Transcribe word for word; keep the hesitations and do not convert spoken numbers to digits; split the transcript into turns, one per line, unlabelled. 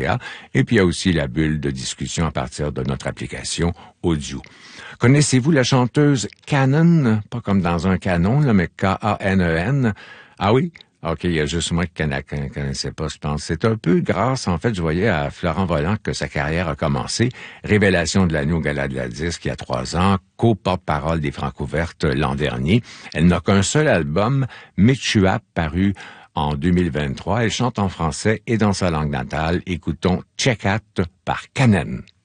C A. Et puis, il y a aussi la bulle de discussion à partir de notre application audio. Connaissez-vous la chanteuse Kanen? Pas comme dans un canon, là, mais K A N E N. Ah oui? OK, il y a juste moi qui ne connaissais pas, je pense. C'est un peu grâce, en fait, je voyais à Florent Volant que sa carrière a commencé. Révélation de l'année au Gala de la Disque il y a trois ans, co-porte-parole des Francouvertes l'an dernier. Elle n'a qu'un seul album, Michuap, paru en deux mille vingt-trois. Elle chante en français et dans sa langue natale. Écoutons Check Out par Kanen.